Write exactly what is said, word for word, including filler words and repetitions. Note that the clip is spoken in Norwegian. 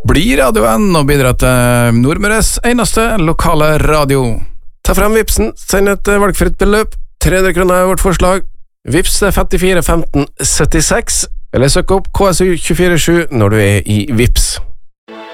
Bli radioen og bidra til Nordmøres eneste lokale radio. Ta frem Vipsen, send et valgfritt beløp, tre hundre kroner er vårt forslag. Vips er femtifire femten syttiseks, eller søk opp K S U to fire sju når du er i Vips.